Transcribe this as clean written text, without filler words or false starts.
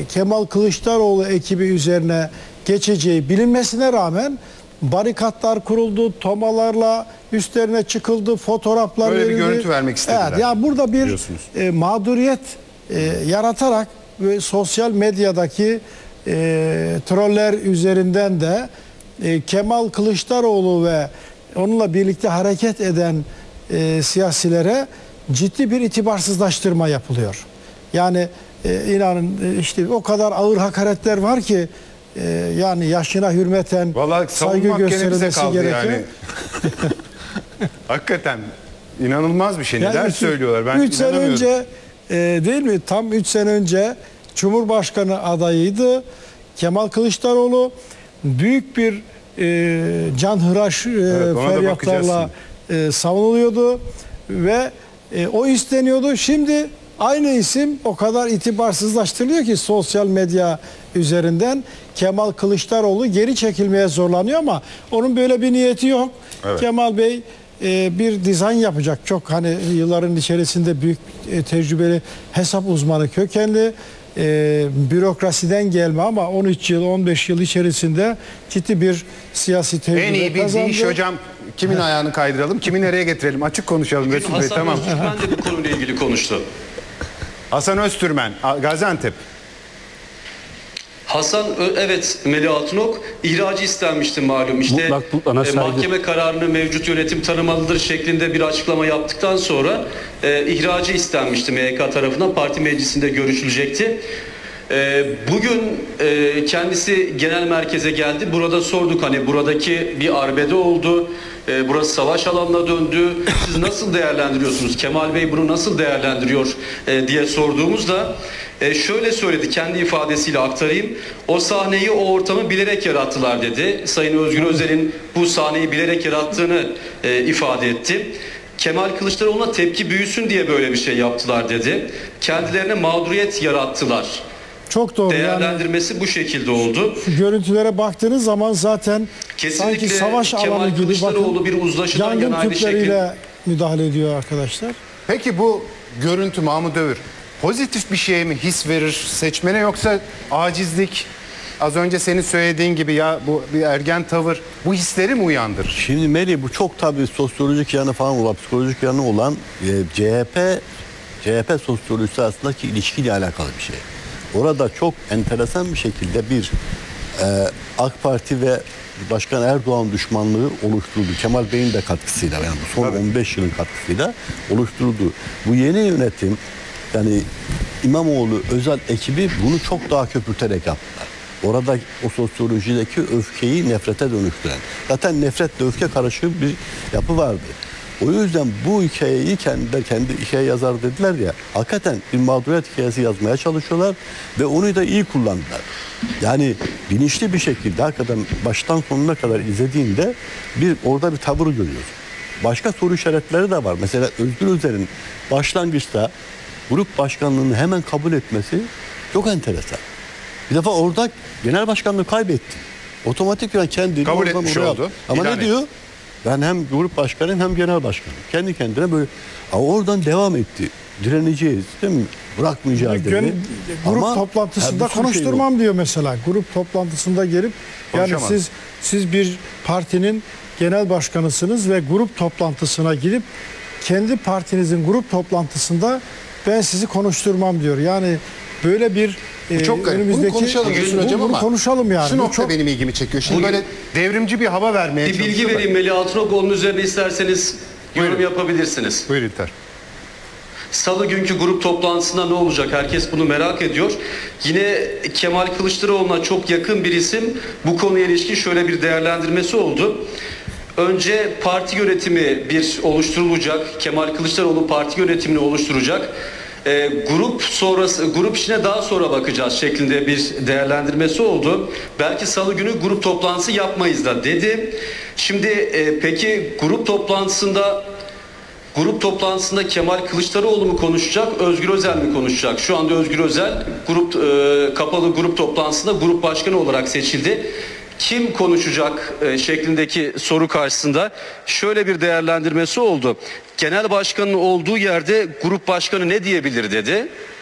Kemal Kılıçdaroğlu ekibi üzerine geçeceği bilinmesine rağmen barikatlar kuruldu, tomalarla üstlerine çıkıldı, fotoğraflar böyle verildi. bir görüntü vermek istediler. Evet, ya burada bir mağduriyet yaratarak ve sosyal medyadaki troller üzerinden de Kemal Kılıçdaroğlu ve onunla birlikte hareket eden siyasilere ciddi bir itibarsızlaştırma yapılıyor. Yani inanın işte o kadar ağır hakaretler var ki yani yaşına hürmeten saygı gösterilmesi gereken. Yani. Hakikaten inanılmaz bir şey. Neler Yani söylüyorlar, ben 3 sene inanamıyorum. önce değil mi? Tam 3 sene önce Cumhurbaşkanı adayıydı Kemal Kılıçdaroğlu. Büyük bir canhıraş feryatlarla savunuluyordu ve o isteniyordu. Şimdi aynı isim o kadar itibarsızlaştırılıyor ki sosyal medya üzerinden Kemal Kılıçdaroğlu geri çekilmeye zorlanıyor ama onun böyle bir niyeti yok. Evet. Kemal Bey bir dizayn yapacak. Çok hani yılların içerisinde büyük tecrübeli hesap uzmanı kökenli. Bürokrasiden gelme ama 13 yıl 15 yıl içerisinde ciddi bir siyasi tecrübe kazandı. En iyi bildiği iş hocam, kimin ayağını kaydıralım, kimi nereye getirelim, açık konuşalım. Hasan Bey, tamam. Öztürkmen de bu konuyla ilgili konuştu. Hasan Öztürkmen, Gaziantep. Evet, Melih Altınok ihracı istenmişti malum. İşte mahkeme kararını mevcut yönetim tanımalıdır şeklinde bir açıklama yaptıktan sonra ihracı istenmişti MYK tarafından, parti meclisinde görüşülecekti. Bugün kendisi genel merkeze geldi. Burada sorduk, hani buradaki bir arbede oldu. Burası savaş alanına döndü. Siz nasıl değerlendiriyorsunuz? Kemal Bey bunu nasıl değerlendiriyor diye sorduğumuzda şöyle söyledi, kendi ifadesiyle aktarayım. O sahneyi, o ortamı bilerek yarattılar dedi. Sayın Özgür Özel'in bu sahneyi bilerek yarattığını ifade etti. Kemal Kılıçdaroğlu'na tepki büyüsün diye böyle bir şey yaptılar dedi. Kendilerine mağduriyet yarattılar. Çok doğru. Değerlendirmesi yani, bu şekilde oldu. Şu görüntülere baktığınız zaman zaten kesinlikle sanki savaş alanı gibi, bakın, bir uzlaşıdan yangın tüpleriyle müdahale ediyor arkadaşlar. Peki bu görüntü Mahmut Övür pozitif bir şeye mi his verir seçmene, yoksa acizlik, az önce senin söylediğin gibi ya bu bir ergen tavır, bu hisleri mi uyandırır? Şimdi Melih, bu çok tabii sosyolojik yanı falan olan, psikolojik yanı olan CHP sosyolojisi arasındaki ilişkiyle alakalı bir şey. Orada çok enteresan bir şekilde bir AK Parti ve Başkan Erdoğan düşmanlığı oluşturuldu. Kemal Bey'in de katkısıyla, yani bu son 15 yılın katkısıyla oluşturuldu. Bu yeni yönetim, yani İmamoğlu özel ekibi bunu çok daha köpürterek yaptılar. Orada o sosyolojideki öfkeyi nefrete dönüştüren, zaten nefretle öfke karışık bir yapı vardı. O yüzden bu hikayeyi kendi hikaye yazar dediler ya, hakikaten bir mağduriyet hikayesi yazmaya çalışıyorlar ve onu da iyi kullandılar. Yani bilinçli bir şekilde hakikaten baştan sonuna kadar izlediğinde orada bir tavır görüyoruz. Başka soru işaretleri de var. Mesela Özgür Özel'in başlangıçta grup başkanlığını hemen kabul etmesi çok enteresan. Bir defa orada genel başkanlığı kaybetti. Otomatikman kendini kabul etmiş oldu. Ama ne diyor? Ben hem grup başkanıyım hem genel başkanım. Kendi kendine böyle. Ama oradan devam etti. Direneceğiz, değil mi? Bırakmayacağız dedi. Grup toplantısında konuşturmam diyor mesela. Grup toplantısında gelip yani siz bir partinin genel başkanısınız ve grup toplantısına gidip kendi partinizin grup toplantısında ben sizi konuşturmam diyor. Yani böyle bir çok garip. Bunu konuşalım hocam, ama konuşalım yani. Şu nokta benim ilgimi çekiyor. Şimdi böyle devrimci bir hava vermeye çalışıyor. Bir bilgi vereyim Melih Altınok, onun üzerine isterseniz yorum yapabilirsiniz. Buyur İlter. Salı günkü grup toplantısında ne olacak? Herkes bunu merak ediyor. Yine Kemal Kılıçdaroğlu'na çok yakın bir isim bu konuya ilişkin şöyle bir değerlendirmesi oldu. Önce parti yönetimi oluşturulacak. Kemal Kılıçdaroğlu parti yönetimini oluşturacak. Grup işine daha sonra bakacağız şeklinde bir değerlendirmesi oldu. Belki salı günü grup toplantısı yapmayız da dedi. Şimdi peki grup toplantısında Kemal Kılıçdaroğlu mu konuşacak, Özgür Özel mi konuşacak? Şu anda Özgür Özel kapalı grup toplantısında grup başkanı olarak seçildi. Kim konuşacak şeklindeki soru karşısında şöyle bir değerlendirmesi oldu. Genel başkanın olduğu yerde grup başkanı ne diyebilir dedi.